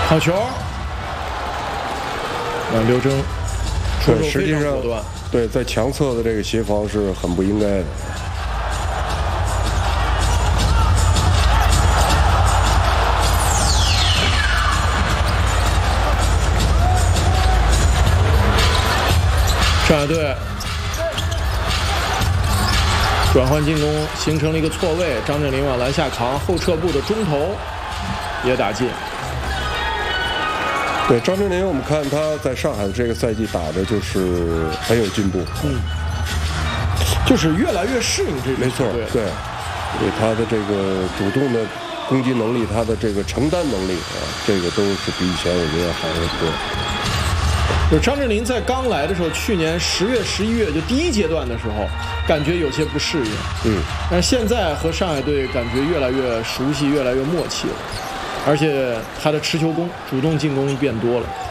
好球，刘铮出手实际上果断。 对，在强侧的这个协防是很不应该的。 上海队转换进攻形成了一个错位，张镇麟往篮下扛，后撤步的中投也打进。 对张镇麟，我们看他在上海的这个赛季打的就是很有进步， 就是越来越适应这个。 没错，对他的这个主动的攻击能力，他的这个承担能力啊，这个都是比以前我觉得好得多。 就张镇麟在刚来的时候，去年10月、11月就第一阶段的时候，感觉有些不适应。但是现在和上海队感觉越来越熟悉，越来越默契了，而且他的持球攻、主动进攻变多了。